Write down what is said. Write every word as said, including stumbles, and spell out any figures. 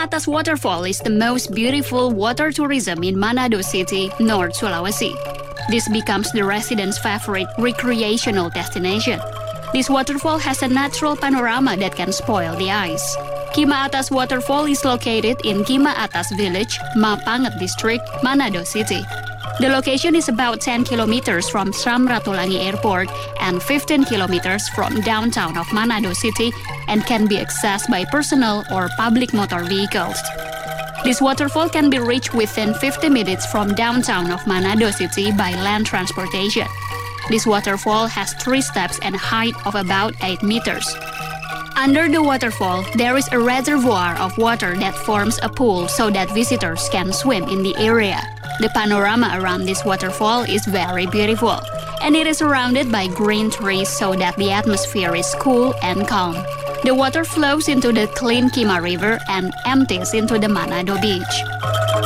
Atas Waterfall is the most beautiful water tourism in Manado City, North Sulawesi. This becomes the residents' favorite recreational destination. This waterfall has a natural panorama that can spoil the eyes. Kima Atas Waterfall is located in Kima Atas Village, Mapanget District, Manado City. The location is about ten kilometers from Samratulangi Airport and fifteen kilometers from downtown of Manado City and can be accessed by personal or public motor vehicles. This waterfall can be reached within fifty minutes from downtown of Manado City by land transportation. This waterfall has three steps and a height of about eight meters. Under the waterfall, there is a reservoir of water that forms a pool so that visitors can swim in the area. The panorama around this waterfall is very beautiful, and it is surrounded by green trees so that the atmosphere is cool and calm. The water flows into the clean Kima River and empties into the Manado Beach.